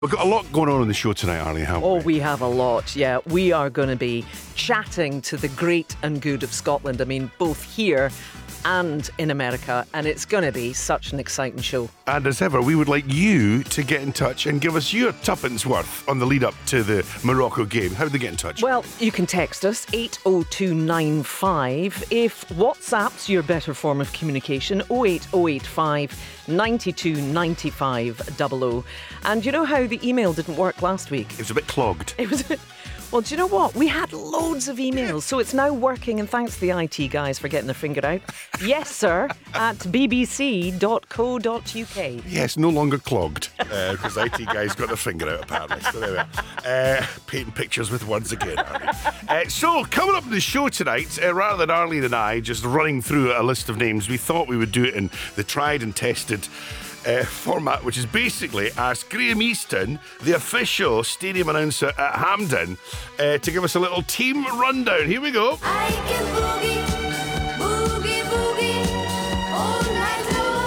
We've got a lot going on the show tonight, Arlie, haven't we? Oh, we have a lot, yeah. We are going to be chatting to the great and good of Scotland. I mean, both here and in America, and it's going to be such an exciting show. And as ever, we would like you to get in touch and give us your tuppence worth on the lead up to the Morocco game. How do they get in touch? Well, you can text us 80295. If WhatsApp's your better form of communication, 08085 92 95 00. And you know how the email didn't work last week? It was a bit clogged. It was. Well, do you know what? We had loads of emails, so it's now working, and thanks to the IT guys for getting their finger out. Yes, sir, at bbc.co.uk. Yes, no longer clogged, because IT guys got their finger out, apparently. So there we are. Painting pictures with words again, Arlie. So, coming up in the show tonight, rather than Arlie and I just running through a list of names, we thought we would do it in the tried and tested format, which is basically ask Graham Easton, the official stadium announcer at Hampden, to give us a little team rundown. Here we go. I can boogie, boogie, boogie all night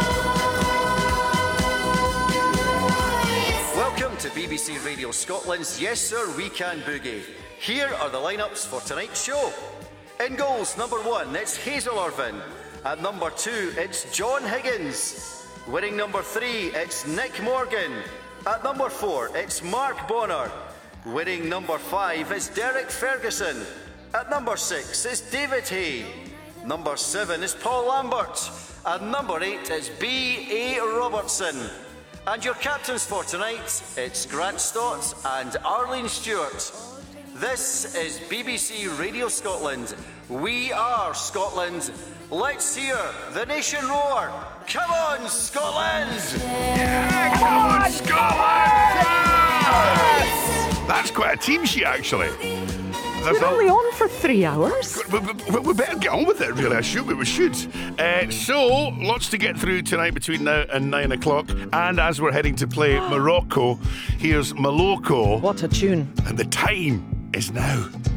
long. Yes. Welcome to BBC Radio Scotland's Yes Sir We Can Boogie. Here are the lineups for tonight's show. In goals, number 1, it's Hazel Irvine. At number 2, it's John Higgins. Winning number 3, it's Nick Morgan. At number 4, it's Mark Bonner. Winning number 5 is Derek Ferguson. At number 6 is David Hay. Number 7 is Paul Lambert. And number 8 is B.A. Robertson. And your captains for tonight, it's Grant Stott and Arlene Stewart. This is BBC Radio Scotland. We are Scotland. Let's hear the nation roar. Come on, Scotland! Yeah, come on, Scotland! Yes! That's quite a team sheet, actually. We're only on for 3 hours. We better get on with it, really. We should. So, lots to get through tonight between now and 9 o'clock. And as we're heading to play Morocco, here's Maloko. What a tune. And the time is now.